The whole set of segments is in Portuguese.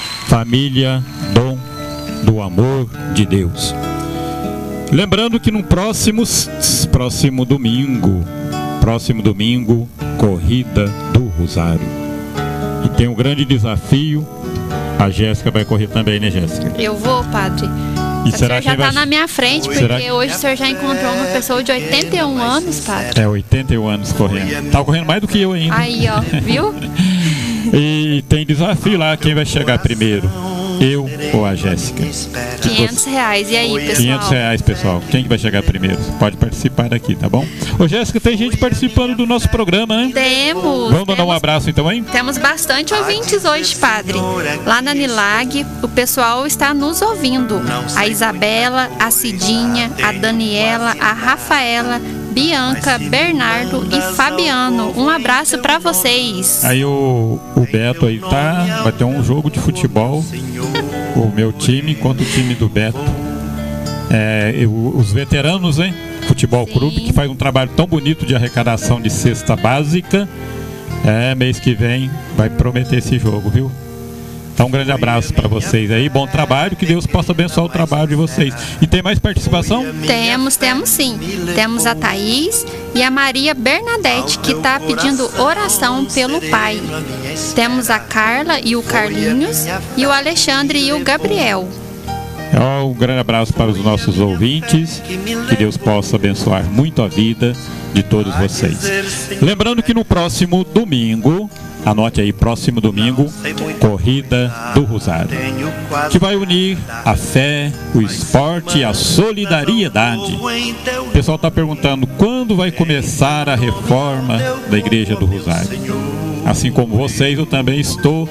família, dom do amor de Deus. Lembrando que no próximo domingo, corrida do Rosário. E tem um grande desafio. A Jéssica vai correr também, né, Jéssica? Eu vou, padre. E O senhor já está na minha frente, porque Será que... hoje o senhor já encontrou uma pessoa de 81 anos, padre. 81 anos correndo. Tá correndo mais do que eu ainda. Aí, ó, viu? E tem desafio lá, quem vai chegar primeiro? Eu ou a Jéssica? R$500. E aí, pessoal? R$500, pessoal. Quem que vai chegar primeiro? Pode participar daqui, tá bom? Ô, Jéssica, tem gente participando do nosso programa, né? Temos. Vamos mandar um abraço então, hein? Temos bastante ouvintes hoje, padre. Lá na Nilag, o pessoal está nos ouvindo. A Isabela, a Cidinha, a Daniela, a Rafaela, Bianca, Bernardo e Fabiano. Um abraço para vocês. Aí o Beto aí vai ter um jogo de futebol. O meu time contra o time do Beto. Os veteranos, hein? Futebol Clube, que faz um trabalho tão bonito de arrecadação de cesta básica. Mês que vem vai prometer esse jogo, viu? Então um grande abraço para vocês aí, bom trabalho, que Deus possa abençoar o trabalho de vocês. E tem mais participação? Temos sim. Temos a Thaís e a Maria Bernadette, que está pedindo oração pelo pai. Temos a Carla e o Carlinhos, e o Alexandre e o Gabriel. Um grande abraço para os nossos ouvintes, que Deus possa abençoar muito a vida de todos vocês. Lembrando que no próximo domingo, anote aí, próximo domingo, corrida do Rosário, que vai unir a fé, o esporte e a solidariedade. O pessoal está perguntando quando vai começar a reforma da Igreja do Rosário. Assim como vocês, eu também estou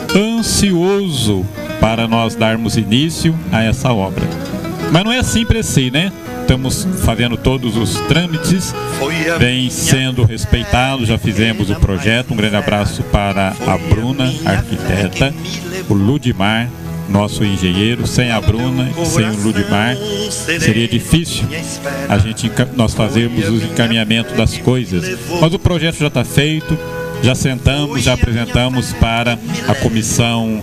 ansioso para nós darmos início a essa obra. Mas não é simples assim, né? Estamos fazendo todos os trâmites, vem sendo respeitado, já fizemos o projeto. Um grande abraço para a Bruna, arquiteta, o Ludimar, nosso engenheiro. Sem a Bruna e sem o Ludimar, seria difícil nós fazermos o encaminhamento das coisas. Mas o projeto já está feito, já sentamos, já apresentamos para a comissão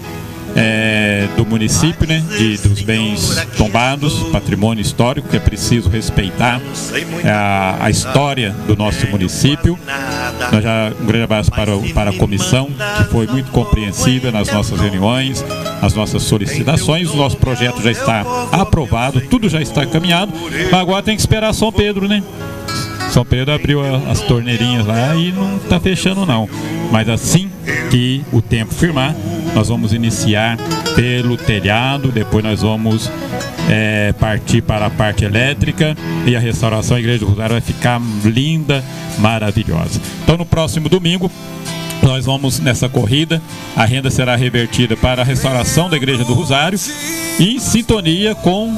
do município, né, dos bens tombados, patrimônio histórico, que é preciso respeitar a história do nosso município. Um grande abraço para a comissão, que foi muito compreensiva nas nossas reuniões, as nossas solicitações. O nosso projeto já está aprovado, tudo já está encaminhado, mas agora tem que esperar São Pedro, né? São Pedro abriu as torneirinhas lá e não está fechando não. Mas assim que o tempo firmar, nós vamos iniciar pelo telhado, depois nós vamos partir para a parte elétrica e a restauração da Igreja do Rosário vai ficar linda, maravilhosa. Então no próximo domingo nós vamos nessa corrida, a renda será revertida para a restauração da Igreja do Rosário, em sintonia com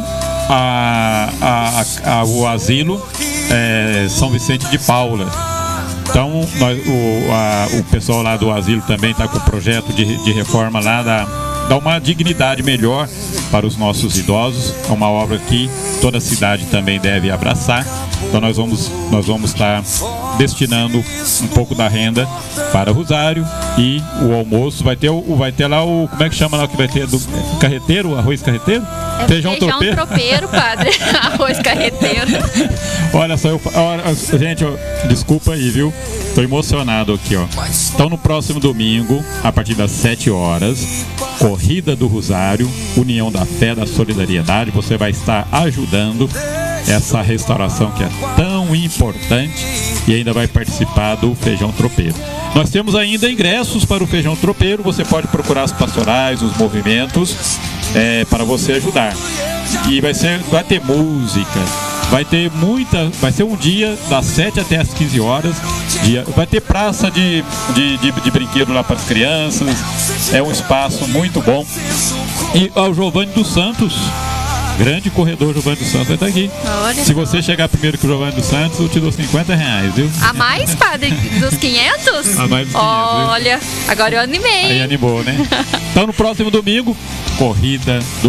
o asilo São Vicente de Paula. Então o pessoal lá do asilo também está com o projeto de reforma lá, dá uma dignidade melhor para os nossos idosos. É uma obra que toda a cidade também deve abraçar. Então nós vamos estar destinando um pouco da renda para o Rosário, e o almoço vai ter lá o, como é que chama lá, que vai ter do carreteiro, arroz carreteiro? Feijão tropeiro, padre. Arroz carreteiro. Olha só, gente, desculpa aí, viu? Tô emocionado aqui, ó. Então no próximo domingo, a partir das 7 horas, corrida do Rosário, União da Fé, da Solidariedade. Você vai estar ajudando essa restauração que é tão importante, e ainda vai participar do feijão tropeiro. Nós temos ainda ingressos para o feijão tropeiro. Você pode procurar as pastorais, os movimentos, para você ajudar. E vai ter música, vai ser um dia das 7 até as 15 horas. Vai ter praça de brinquedo lá para as crianças. É um espaço muito bom. E ao Giovanni dos Santos, grande corredor Giovanni dos Santos, vai estar aqui. Olha. Se você chegar primeiro que o Giovanni dos Santos, eu te dou R$50, viu? A mais, padre? Dos 500? A mais dos 500, olha, viu? Agora eu animei. Aí animou, né? Então no próximo domingo, corrida do